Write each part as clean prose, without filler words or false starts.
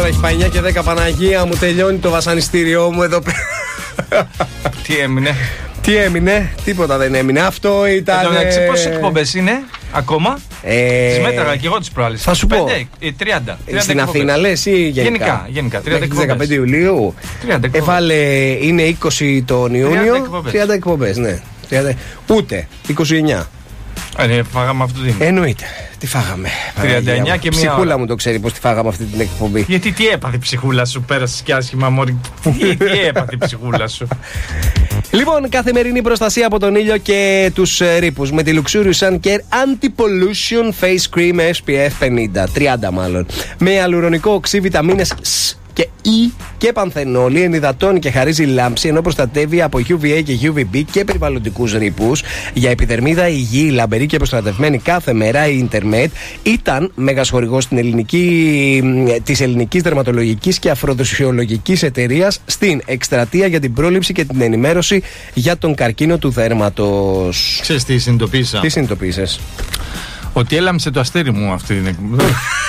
τώρα, έχει πάει 9 και 10. Παναγία μου, τελειώνει το βασανιστήριό μου εδώ πέρα. Τι έμεινε? Τι έμεινε? Τίποτα δεν έμεινε. Αυτό ήταν. Πόσες εκπομπές είναι ακόμα? Τις μέτραγα και εγώ τις προάλλες. Θα σου πω. 30. Στην Αθήνα λες ή γενικά? Γενικά. 15 Ιουλίου. Έβαλε, είναι 20 τον Ιούνιο. 30 εκπομπές, ναι. Ούτε 29. Φάγαμε αυτό την. Εννοείται. Τι φάγαμε? 39 και μία. Ψυχούλα μου το ξέρει πως τη φάγαμε αυτή την εκπομπή. Γιατί τι έπαθε η ψυχούλα σου? Πέρασες και άσχημα, μωρή. Τι έπαθε η ψυχούλα σου? Λοιπόν, καθημερινή προστασία από τον ήλιο και τους ρήπους με τη Luxurious Sun Care Anti-Pollution Face Cream SPF 50, 30 μάλλον. Με αλουρονικό οξύ, βιταμίνες S και E και πανθενόλη, ενυδατώνει και χαρίζει λάμψη, ενώ προστατεύει από UVA και UVB και περιβαλλοντικούς ρήπους. Για επιδερμίδα υγιή, λαμπερή και προστατευμένη κάθε μέρα, η Intermed ήταν μέγας χορηγός της ελληνικής δερματολογικής και αφροδοσιολογικής εταιρείας στην εκστρατεία για την πρόληψη και την ενημέρωση για τον καρκίνο του δέρματος. Ξέρεις τι συνειδητοποίησα? Τι συνειδητοποίησες? Ότι έλαμψε το αστέρι μου αυτή την εκπομπή.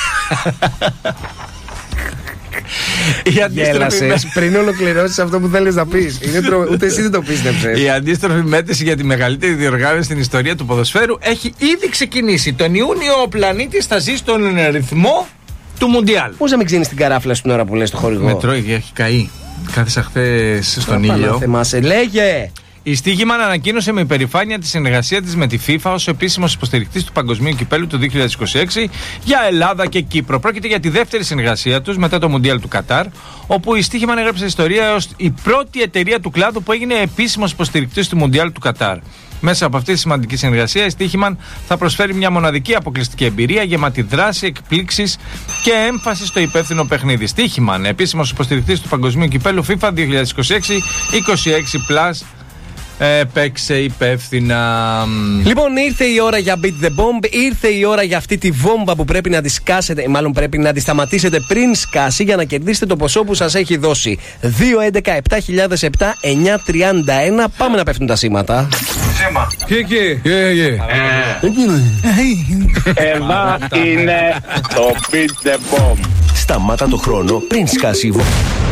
Γέλασες πριν ολοκληρώσεις αυτό που θέλεις να πεις. Ούτε εσύ δεν το πίστεψες. Η αντίστροφη μέτρηση για τη μεγαλύτερη διοργάνωση στην ιστορία του ποδοσφαίρου έχει ήδη ξεκινήσει. Τον Ιούνιο ο πλανήτης θα ζει στον ρυθμό του Μουντιάλ. Πώς να μην ξύνεις την καράφλα στην ώρα που λες το χορηγό? Με τρώει, έχει καεί. Κάθισα χθες στον ήλιο. Θεμάσαι, λέγε! Η Στίχημαν ανακοίνωσε με υπερηφάνεια τη συνεργασία της με τη FIFA ως επίσημος υποστηρικτής του Παγκοσμίου Κυπέλλου του 2026 για Ελλάδα και Κύπρο. Πρόκειται για τη δεύτερη συνεργασία τους μετά το Μουντιάλ του Κατάρ, όπου η Στίχημαν έγραψε ιστορία ως η πρώτη εταιρεία του κλάδου που έγινε επίσημος υποστηρικτής του Μουντιάλ του Κατάρ. Μέσα από αυτή τη σημαντική συνεργασία, η Στίχημαν θα προσφέρει μια μοναδική αποκλειστική εμπειρία γεμάτη δράση, εκπλήξεις και έμφαση στο υπεύθυνο παιχνίδι. Στίχημαν, επίσημος υποστηρικτής του Παγκοσμίου Κυπέλλου FIFA 2026-26+. Παίξε υπεύθυνα. Λοιπόν, ήρθε η ώρα για Beat the Bomb. Ήρθε η ώρα για αυτή τη βόμβα που πρέπει να τη σκάσετε. Μάλλον πρέπει να τη σταματήσετε πριν σκάσει για να κερδίσετε το ποσό που σας έχει δώσει. 2-11-7007-931. Πάμε να πέφτουν τα σήματα. Σήμα. Εκεί. Εδώ είναι το Beat the Bomb. Σταμάτα το χρόνο πριν σκάσει η βόμβα.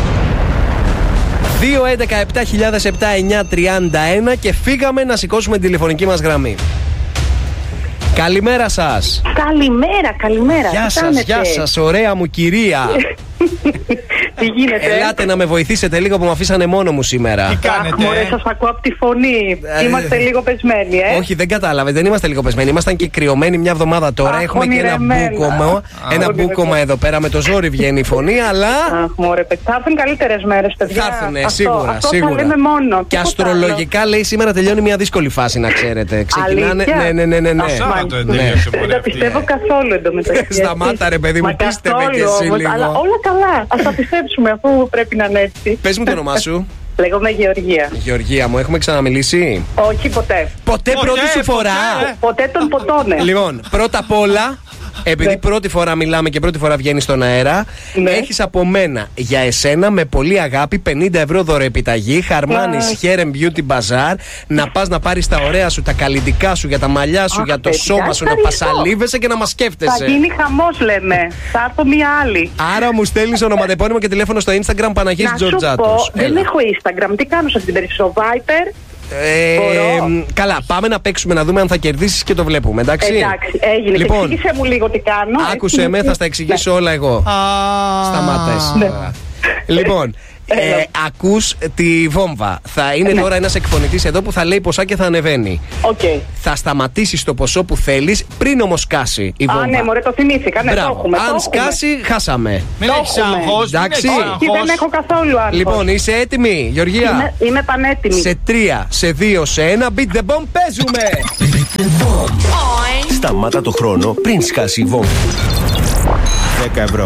2-11-7007-931 και φύγαμε να σηκώσουμε την τηλεφωνική μας γραμμή. Καλημέρα σας. Καλημέρα. Γεια σας, ωραία μου κυρία. Τι γίνεται? Ελάτε να με βοηθήσετε λίγο που με αφήσανε μόνο μου σήμερα. Τι κάνετε? Μωρέ, σας ακούω από τη φωνή. Είμαστε λίγο πεσμένοι, Όχι, δεν κατάλαβες, δεν είμαστε λίγο πεσμένοι. Ήμασταν και κρυωμένοι μια εβδομάδα τώρα. Έχουμε και ένα μπούκομα εδώ πέρα. Με το ζόρι βγαίνει η φωνή, αλλά. Αχ, μωρέ, θα έρθουν καλύτερες μέρες, παιδιά. Θα έρθουν, σίγουρα. Αυτό θα λέμε μόνο. Και αστρολογικά λέει σήμερα τελειώνει μια δύσκολη φάση, να ξέρετε. Ξεκινάνε. Ναι. Δεν τα πιστεύω καθόλου εντωμεταξύ. Σταμάτα, ρε παιδί μου, πίστευε κι εσύ λίγο. Όλα καλά. Ας τα πιστέψουμε αφού πρέπει να είναι έτσι. Πες μου το όνομά σου. Λέγομαι Γεωργία. Γεωργία μου, έχουμε ξαναμιλήσει? Όχι, ποτέ. Ποτέ πρώτη σου φορά? Ποτέ των ποτών. Λοιπόν, πρώτα απ' όλα, επειδή πρώτη φορά μιλάμε και πρώτη φορά βγαίνει στον αέρα, έχεις από μένα για εσένα με πολύ αγάπη 50 ευρώ δωρεοεπιταγή. Χαρμάνης Hair and Beauty Bazaar. Να πας να πάρεις τα ωραία σου, τα καλλιτικά σου, για τα μαλλιά σου, για το σώμα σου, να πασαλίβεσαι και να μας σκέφτεσαι. Θα γίνει χαμός, λέμε. Θα έρθω μία άλλη. Άρα μου στέλνεις ονοματεπώνυμο και τηλέφωνο στο Instagram Παναγής Τζορτζάτος. Δεν έχω Instagram. Τι κάνω σε αυτή την περίπτωση? Viper. Καλά, πάμε να παίξουμε να δούμε αν θα κερδίσεις και το βλέπουμε, εντάξει? Εντάξει, έγινε. Λοιπόν, εξήγησε μου λίγο τι κάνω. Άκουσε με, θα στα εξηγήσω όλα εγώ. Σταμάτες. Λοιπόν, ακούς τη βόμβα. Θα είναι τώρα ένας εκφωνητής εδώ που θα λέει ποσά και θα ανεβαίνει. Θα σταματήσεις το ποσό που θέλεις πριν όμως σκάσει η βόμβα. Ναι, μωρέ, το θυμήθηκα. Ναι, το έχουμε. Αν σκάσει, χάσαμε. Μην έχεις άγχος. Εντάξει. Όχι, δεν έχω καθόλου άγχος. Λοιπόν, είσαι έτοιμη, Γεωργία? Είμαι πανέτοιμη. Σε 3, σε 2, σε 1, beat the bomb, παίζουμε! Beat the bomb. Σταμάτα το χρόνο πριν σκάσει η βόμβα. 10 ευρώ.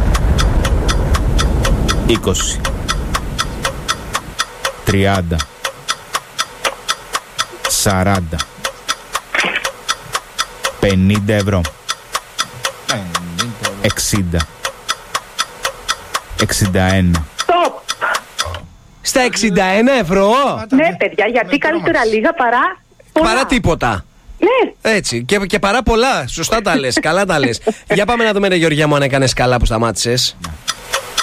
20. 30. 40. 50 ευρώ. 60. 61. Στα 61 ευρώ. Ναι, παιδιά, γιατί καλύτερα λίγα παρά τίποτα. Ναι. Έτσι. Και παρά πολλά. Σωστά τα λες. Καλά τα λες. Για πάμε να δούμε, ρε Γεωργία μου, αν έκανες καλά που σταμάτησες.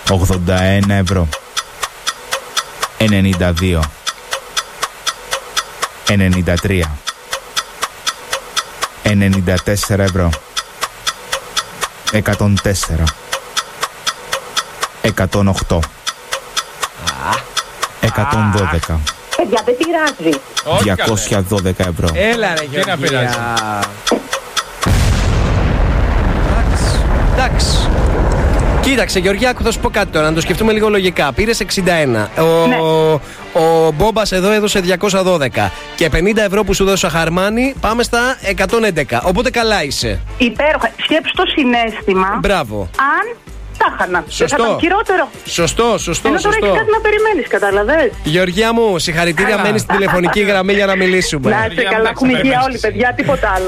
81 ευρώ. 92. 93. 94 ευρώ. 104. 108. 112. Παιδιά, δεν πειράζει. 212 ευρώ. Έλα ρε Τι να πειράζει. Γεωργία. Εντάξει. Κοίταξε Γεωργιά, θα σου πω κάτι τώρα, να το σκεφτούμε λίγο λογικά. Πήρες 61. Ο Μπόμπας εδώ έδωσε 212. Και 50 ευρώ που σου δώσε ο Χαρμάνι, πάμε στα 111. Οπότε καλά είσαι. Υπέροχα. Σκέψου το συναίσθημα. Μπράβο. Αν τα χάνα. Σωστό. Θα ήταν χειρότερο. Σωστό. Ενώ τώρα έχεις κάτι να περιμένεις, καταλαβες. Γεωργιά μου, συγχαρητήρια, μένεις στην τηλεφωνική γραμμή για να μιλήσουμε. Να είστε καλά, έχουν υγεία όλοι, παιδιά, τίποτα άλλο.